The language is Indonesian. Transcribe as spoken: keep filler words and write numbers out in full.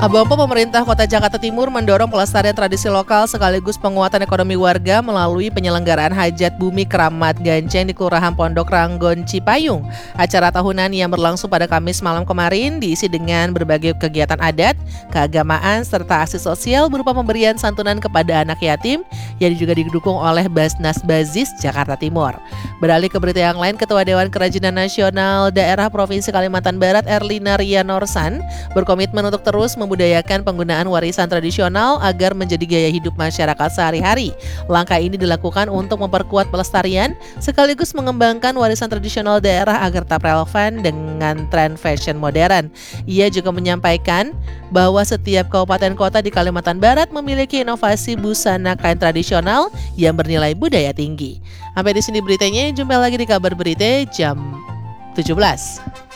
Abompo pemerintah Kota Jakarta Timur mendorong pelestarian tradisi lokal sekaligus penguatan ekonomi warga melalui penyelenggaraan hajat bumi Keramat Ganceng di Kelurahan Pondok Ranggon, Cipayung. Acara tahunan yang berlangsung pada Kamis malam kemarin diisi dengan berbagai kegiatan adat, keagamaan, serta aksi sosial berupa pemberian santunan kepada anak yatim yang juga didukung oleh Basnas Bazis Jakarta Timur. Beralih ke berita yang lain, Ketua Dewan Kerajinan Nasional Daerah Provinsi Kalimantan Barat Erlina Ria Norsan berkomitmen untuk terus membudayakan penggunaan warisan tradisional agar menjadi gaya hidup masyarakat sehari-hari. Langkah ini dilakukan untuk memperkuat pelestarian sekaligus mengembangkan warisan tradisional daerah agar tetap relevan dengan tren fashion modern. Ia juga menyampaikan bahwa setiap kabupaten kota di Kalimantan Barat memiliki inovasi busana kain tradisional yang bernilai budaya tinggi. Sampai di sini beritanya, jumpa lagi di kabar berita jam tujuh belas.